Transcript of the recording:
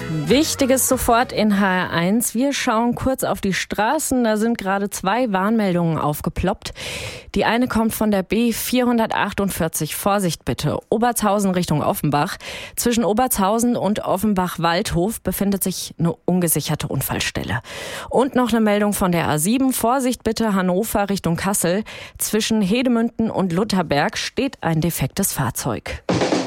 Wichtiges sofort in HR1. Wir schauen kurz auf die Straßen. Da sind gerade 2 Warnmeldungen aufgeploppt. Die eine kommt von der B448. Vorsicht bitte. Obertshausen Richtung Offenbach. Zwischen Obertshausen und Offenbach-Waldhof befindet sich eine ungesicherte Unfallstelle. Und noch eine Meldung von der A7. Vorsicht bitte, Hannover Richtung Kassel. Zwischen Hedemünden und Lutherberg steht ein defektes Fahrzeug.